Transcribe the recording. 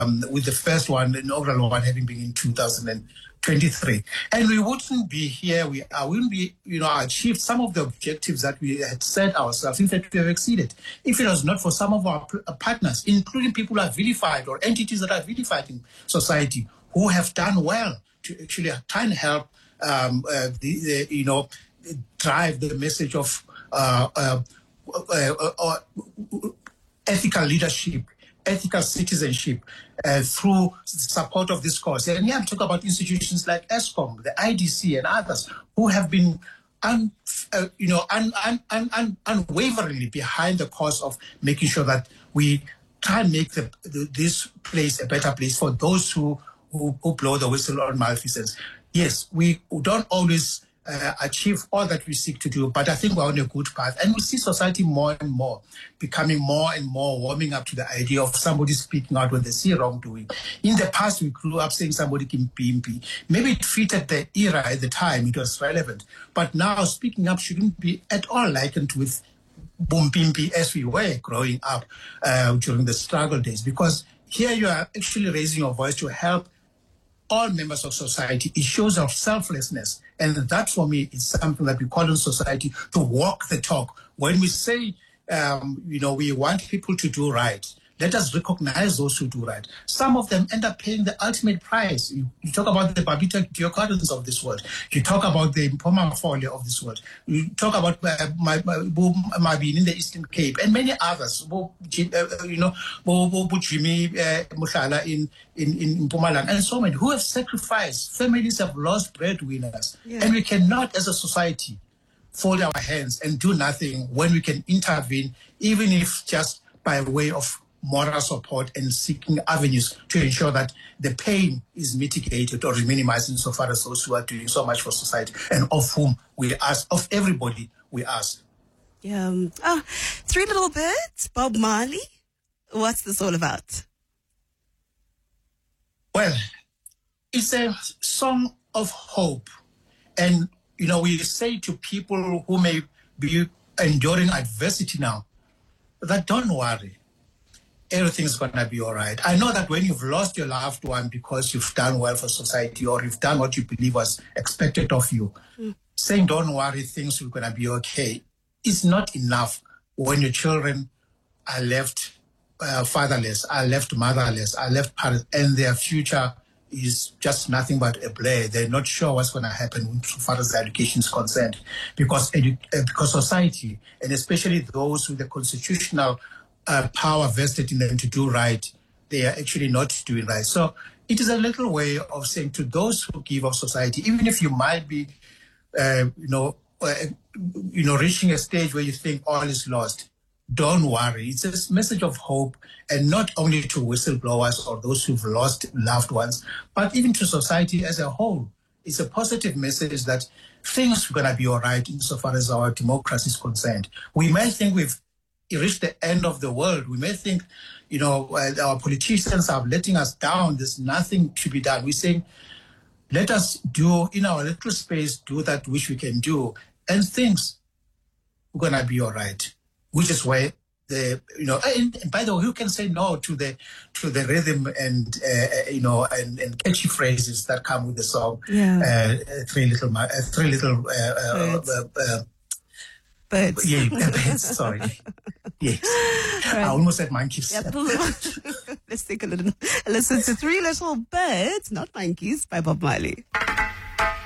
with the first one, the inaugural one, having been in 2023. And we wouldn't be here, we wouldn't be, achieved some of the objectives that we had set ourselves. In fact, we have exceeded. If it was not for some of our partners, including people who are vilified or entities that are vilified in society, who have done well to actually try and help, drive the message of ethical leadership, ethical citizenship through support of this cause. And here I'm talking about institutions like ESCOM, the IDC, and others who have been unwaveringly behind the cause of making sure that we try and make this place a better place for those who blow the whistle on malfeasance. Yes, we don't always achieve all that we seek to do, but I think we're on a good path. And we see society more and more becoming more and more warming up to the idea of somebody speaking out when they see wrongdoing. In the past, we grew up saying somebody can pimpi. Maybe it fitted the era at the time, it was relevant. But now speaking up shouldn't be at all likened with bumpimpi as we were growing up during the struggle days, because here you are actually raising your voice to help all members of society. It shows of selflessness. And that, for me, is something that we call in society to walk the talk. When we say, we want people to do right, let us recognize those who do right. Some of them end up paying the ultimate price. You talk about the Babita Diokadans of this world. You talk about the Mpoma Fole of this world. You talk about Mabini in the Eastern Cape and many others. Jimmy Mushala in Mpumalanga, and so many who have sacrificed. Families have lost breadwinners. Yeah. And we cannot, as a society, fold our hands and do nothing when we can intervene, even if just by way of moral support and seeking avenues to ensure that the pain is mitigated or minimized insofar as those who are doing so much for society, and of whom we ask, of everybody we ask. Yeah. Three Little Birds, Bob Marley. What's this all about? Well, it's a song of hope. And, we say to people who may be enduring adversity now, that don't worry. Everything's going to be all right. I know that when you've lost your loved one because you've done well for society or you've done what you believe was expected of you, saying don't worry, things are going to be okay, is not enough when your children are left fatherless, are left motherless, are left parents, and their future is just nothing but a blur. They're not sure what's going to happen as far as their education is concerned, because society, and especially those with the constitutional power vested in them to do right, they are actually not doing right. So it is a little way of saying to those who give of society, even if you might be, reaching a stage where you think all is lost, don't worry. It's a message of hope, and not only to whistleblowers or those who've lost loved ones, but even to society as a whole. It's a positive message that things are going to be all right insofar as our democracy is concerned. We may think we've reached the end of the world. We may think, our politicians are letting us down. There's nothing to be done. We're saying, let us do, in our little space, do that which we can do, and things are going to be all right. Which is why and by the way, who can say no to the rhythm and catchy phrases that come with the song? Yeah. Three little birds. Yeah, birds. Sorry. Yes, right. I almost said monkeys. Yep. Let's take a listen to Three Little Birds, not Monkeys, by Bob Marley.